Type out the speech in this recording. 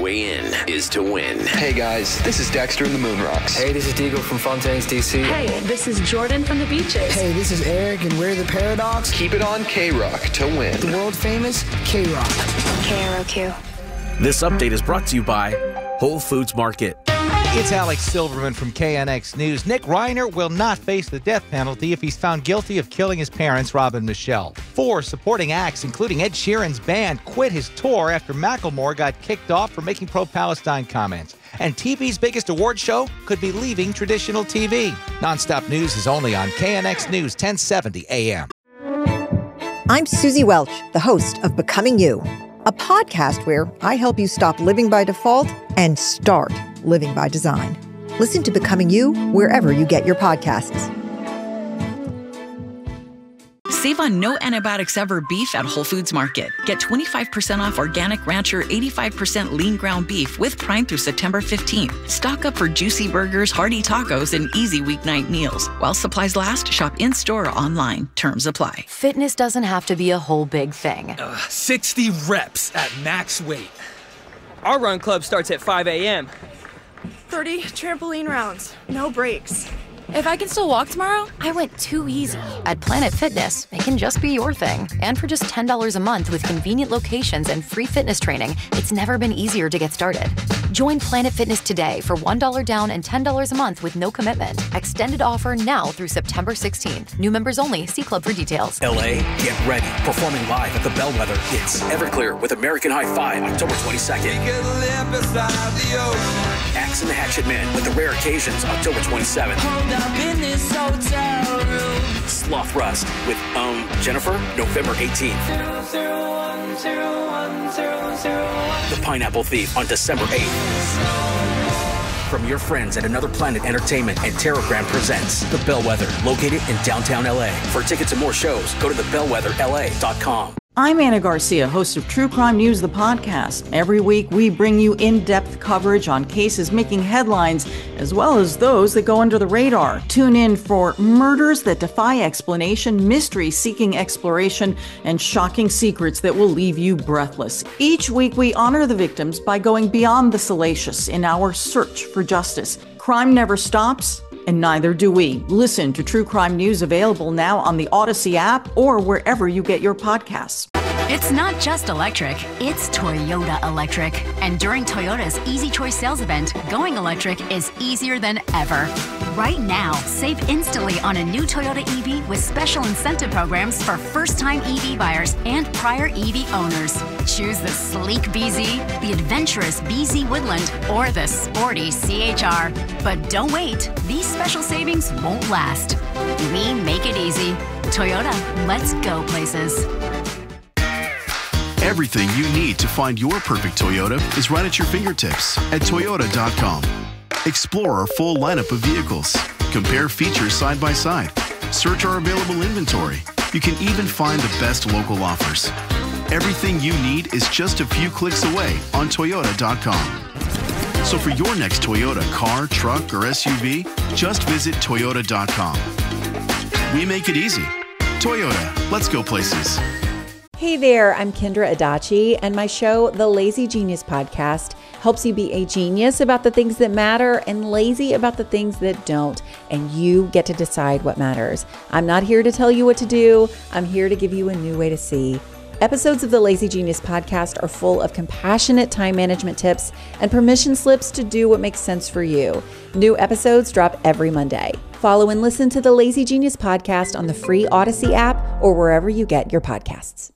way in is to win. Hey guys, this is Dexter in the Moon Rocks. Hey, this is Deagle from Fontaines, DC. Hey, this is Jordan from the Beaches. Hey, this is Eric and we're the Paradox. Keep it on K-Rock to win. The world famous K-Rock. KROQ. This update is brought to you by Whole Foods Market. It's Alex Silverman from KNX News. Nick Reiner will not face the death penalty if he's found guilty of killing his parents, Rob and Michelle. 4 supporting acts, including Ed Sheeran's band, quit his tour after Macklemore got kicked off for making pro-Palestine comments. And TV's biggest award show could be leaving traditional TV. Nonstop News is only on KNX News, 1070 AM. I'm Susie Welch, the host of Becoming You, a podcast where I help you stop living by default and start living by design. Listen to Becoming You wherever you get your podcasts. Save on no antibiotics ever beef at Whole Foods Market. Get 25% off organic Rancher 85% lean ground beef with Prime through September 15th. Stock up for juicy burgers, hearty tacos, and easy weeknight meals. While supplies last, shop in-store or online. Terms apply. Fitness doesn't have to be a whole big thing. 60 reps at max weight. Our run club starts at 5 a.m. 30 trampoline rounds, no breaks. If I can still walk tomorrow, I went too easy. At Planet Fitness, it can just be your thing. And for just $10 a month with convenient locations and free fitness training, it's never been easier to get started. Join Planet Fitness today for $1 down and $10 a month with no commitment. Extended offer now through September 16th. New members only. See club for details. LA, get ready. Performing live at the Bellwether, it's Everclear with American Hi-Fi, October 22nd. Axe and the Hatchet Man with The Rare Occasions, October 27th. Sloth Rust with Jennifer, November 18th. The Pineapple Thief on December 8th. From your friends at Another Planet Entertainment and Terragram presents The Bellwether, located in downtown LA. For tickets and more shows, go to thebellwetherla.com. I'm Anna Garcia, host of True Crime News, the podcast. Every week, we bring you in-depth coverage on cases making headlines, as well as those that go under the radar. Tune in for murders that defy explanation, mysteries seeking exploration, and shocking secrets that will leave you breathless. Each week, we honor the victims by going beyond the salacious in our search for justice. Crime never stops, and neither do we. Listen to True Crime News, available now on the Odyssey app or wherever you get your podcasts. It's not just electric, it's Toyota electric. And during Toyota's Easy Choice sales event, going electric is easier than ever. Right now, save instantly on a new Toyota EV with special incentive programs for first-time EV buyers and prior EV owners. Choose the sleek BZ, the adventurous BZ Woodland, or the sporty CHR. But don't wait, these special savings won't last. We make it easy. Toyota, let's go places. Everything you need to find your perfect Toyota is right at your fingertips at Toyota.com. Explore our full lineup of vehicles. Compare features side by side. Search our available inventory. You can even find the best local offers. Everything you need is just a few clicks away on Toyota.com. So for your next Toyota car, truck, or SUV, just visit Toyota.com. We make it easy. Toyota, let's go places. Hey there, I'm Kendra Adachi, and my show, The Lazy Genius Podcast, helps you be a genius about the things that matter and lazy about the things that don't, and you get to decide what matters. I'm not here to tell you what to do. I'm here to give you a new way to see. Episodes of the Lazy Genius Podcast are full of compassionate time management tips and permission slips to do what makes sense for you. New episodes drop every Monday. Follow and listen to the Lazy Genius Podcast on the free Odyssey app or wherever you get your podcasts.